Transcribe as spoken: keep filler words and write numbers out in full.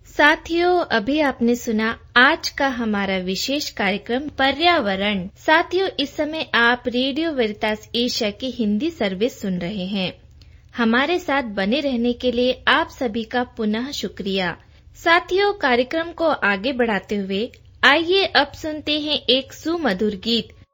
साथियों, अभी आपने सुना आज का हमारा विशेष कार्यक्रम पर्यावरण। साथियों, इस समय आप रेडियो वेरितास एशिया की हिंदी सर्विस सुन रहे हैं। हमारे साथ बने रहने के लिए आप सभी का पुनः शुक्रिया। साथियों, कार्यक्रम को आगे बढ़ाते हुए आइए अब सुनते हैं एक सुमधुर गीत